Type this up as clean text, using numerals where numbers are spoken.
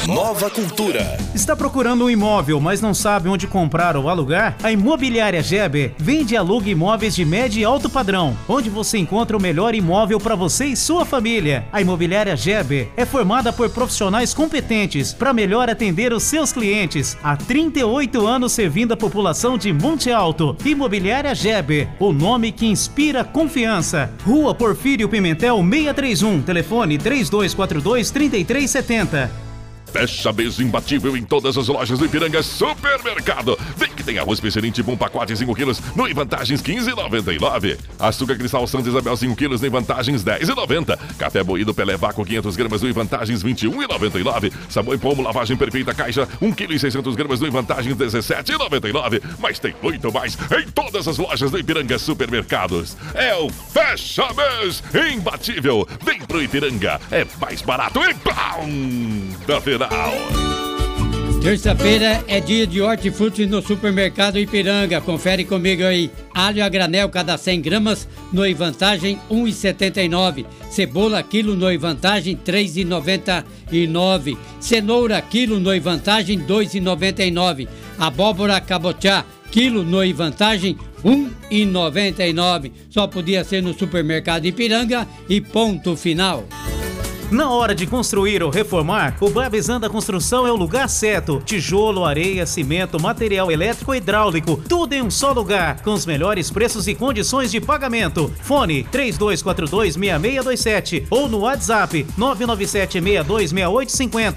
Nova Cultura. Está procurando um imóvel, mas não sabe onde comprar ou alugar? A Imobiliária Geber vende e aluga imóveis de médio e alto padrão, onde você encontra o melhor imóvel para você e sua família. A Imobiliária Geber é formada por profissionais competentes para melhor atender os seus clientes. Há 38 anos servindo a população de Monte Alto. Imobiliária Geber, o nome que inspira confiança. Rua Porfírio Pimentel 631, telefone 3242-3370. Fecha mês imbatível em todas as lojas do Ipiranga Supermercado. Vem que tem arroz Peixeirinho tipo 1 pacote 5 quilos no Em Vantagens 15,99. Açúcar Cristal Santa Isabel 5 quilos no Em Vantagens 10,90. Café moído Pelé Vácuo 500 gramas no Em Vantagens 21,99. Sabão em Pomo Lavagem Perfeita Caixa 1 kg e 600 gramas no Em Vantagens 17,99. Mas tem muito mais em todas as lojas do Ipiranga Supermercados. É o Fecha Mês imbatível. Vem pro Ipiranga, é mais barato e pão da feira. Terça-feira é dia de hortifruti no Supermercado Ipiranga. Confere comigo aí. Alho a granel cada 100 gramas no Em Vantagem 1,79. Cebola quilo no Em Vantagem 3,99. Cenoura quilo no Em Vantagem 2,99. Abóbora cabotiá quilo no Em Vantagem 1,99. Só podia ser no Supermercado Ipiranga e ponto final. Na hora de construir ou reformar, o Barbizan Construção é o lugar certo. Tijolo, areia, cimento, material elétrico e hidráulico, tudo em um só lugar, com os melhores preços e condições de pagamento. Fone 3242-6627 ou no WhatsApp 997-626850.